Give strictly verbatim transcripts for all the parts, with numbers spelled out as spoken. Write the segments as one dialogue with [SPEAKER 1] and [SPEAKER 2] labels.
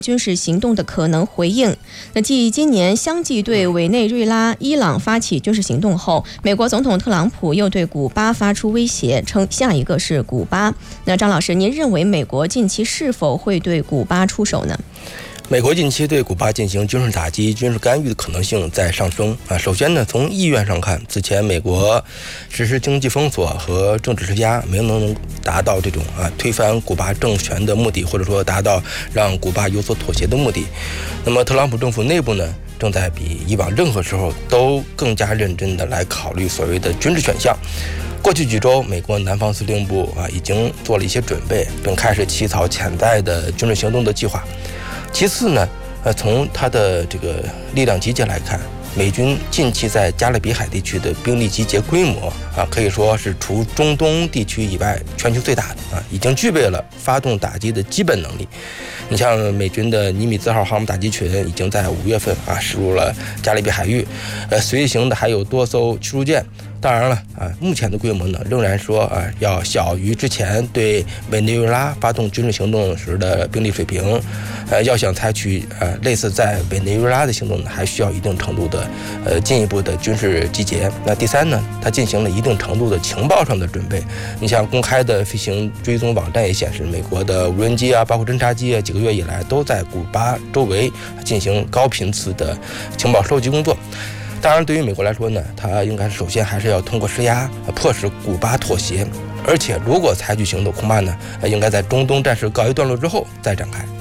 [SPEAKER 1] 军事行动的可能回应。那继今年相继对委内瑞拉、伊朗发起军事行动后，美国总统特朗普又对古巴发出威胁，称下一个是古巴。那张老师，您认为美国近期是否会对古巴出手呢？
[SPEAKER 2] 美国近期对古巴进行军事打击、军事干预的可能性在上升啊。首先呢，从意愿上看，此前美国实施经济封锁和政治施压，没能达到这种啊推翻古巴政权的目的，或者说达到让古巴有所妥协的目的。那么，特朗普政府内部呢，正在比以往任何时候都更加认真的来考虑所谓的军事选项。过去几周，美国南方司令部啊已经做了一些准备，并开始起草潜在的军事行动的计划。其次呢，呃，从它的这个力量集结来看，美军近期在加勒比海地区的兵力集结规模啊，可以说是除中东地区以外全球最大的啊，已经具备了发动打击的基本能力。你像美军的尼米兹号航母打击群已经在五月份啊驶入了加勒比海域，呃，随行的还有多艘驱逐舰。当然了啊，目前的规模呢，仍然说啊要小于之前对委内瑞拉发动军事行动时的兵力水平。呃，要想采取呃类似在委内瑞拉的行动呢，还需要一定程度的呃进一步的军事集结。那第三呢，它进行了一定程度的情报上的准备。你像公开的飞行追踪网站也显示，美国的无人机啊，包括侦察机啊，几个月以来都在古巴周围进行高频次的情报收集工作。当然，对于美国来说呢，它应该首先还是要通过施压，迫使古巴妥协。而且，如果采取行动，恐怕呢，应该在中东战事告一段落之后再展开。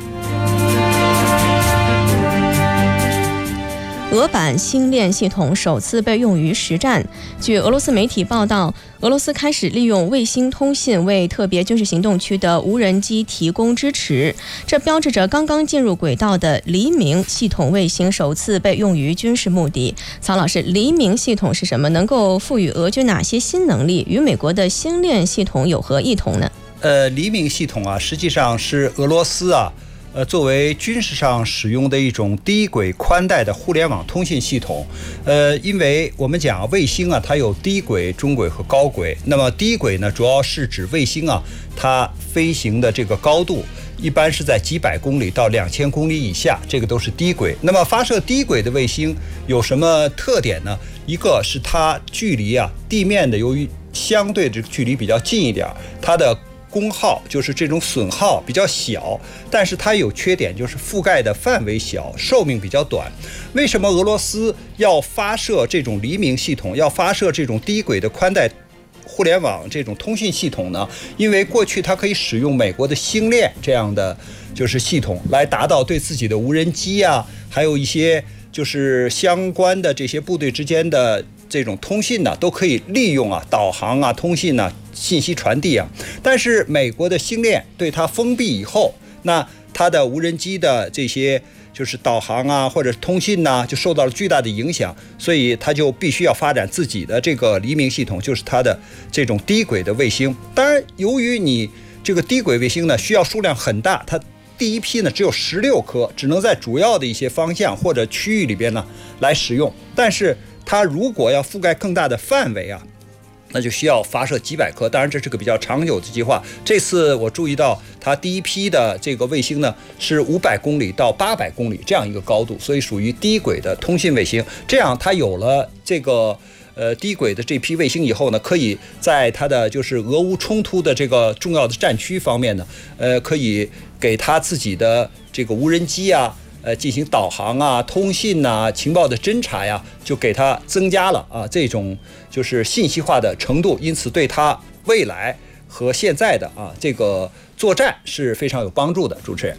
[SPEAKER 1] 俄版星链系统首次被用于实战。据俄罗斯媒体报道，俄罗斯开始利用卫星通信为特别军事行动区的无人机提供支持，这标志着刚刚进入轨道的黎明系统卫星首次被用于军事目的。曹老师，黎明系统是什么？能够赋予俄军哪些新能力？与美国的星链系统有何异同呢？
[SPEAKER 3] 呃，黎明系统啊，实际上是俄罗斯啊。呃，作为军事上使用的一种低轨宽带的互联网通信系统，呃，因为我们讲卫星啊，它有低轨、中轨和高轨。那么低轨呢，主要是指卫星啊，它飞行的这个高度一般是在几百公里到两千公里以下，这个都是低轨。那么发射低轨的卫星有什么特点呢？一个是它距离啊地面的由于相对的距离比较近一点，它的功耗就是这种损耗比较小，但是它有缺点，就是覆盖的范围小，寿命比较短。为什么俄罗斯要发射这种黎明系统，要发射这种低轨的宽带互联网这种通信系统呢？因为过去它可以使用美国的星链这样的就是系统来达到对自己的无人机啊，还有一些就是相关的这些部队之间的这种通信呢，都可以利用啊导航啊通信啊信息传递啊。但是美国的星链对它封闭以后，那它的无人机的这些就是导航啊或者通信呐、啊，就受到了巨大的影响，所以它就必须要发展自己的这个黎明系统，就是它的这种低轨的卫星。当然，由于你这个低轨卫星呢需要数量很大，它第一批呢只有十六颗，只能在主要的一些方向或者区域里边呢来使用。但是它如果要覆盖更大的范围啊，那就需要发射几百颗。当然这是个比较长久的计划。这次我注意到它第一批的这个卫星呢是五百公里到八百公里这样一个高度，所以属于低轨的通信卫星。这样它有了这个呃低轨的这批卫星以后呢，可以在它的就是俄乌冲突的这个重要的战区方面呢，呃可以给它自己的这个无人机啊呃，进行导航啊、通信啊、情报的侦查呀，就给它增加了啊这种就是信息化的程度，因此对它未来和现在的啊这个作战是非常有帮助的。主持人，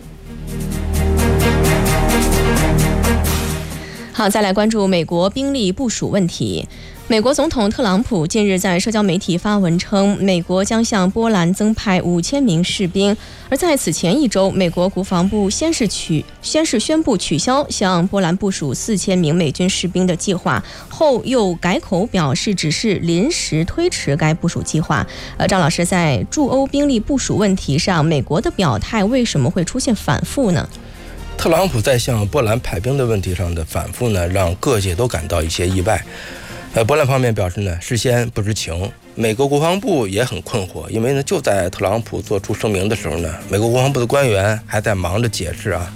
[SPEAKER 1] 好，再来关注美国兵力部署问题。美国总统特朗普近日在社交媒体发文称，美国将向波兰增派五千名士兵。而在此前一周，美国国防部先是取先是宣布取消向波兰部署四千名美军士兵的计划，后又改口表示只是临时推迟该部署计划。呃，张老师，在驻欧兵力部署问题上，美国的表态为什么会出现反复呢？
[SPEAKER 2] 特朗普在向波兰派兵的问题上的反复呢，让各界都感到一些意外。呃，波兰方面表示呢，事先不知情。美国国防部也很困惑，因为呢，就在特朗普做出声明的时候呢，美国国防部的官员还在忙着解释啊，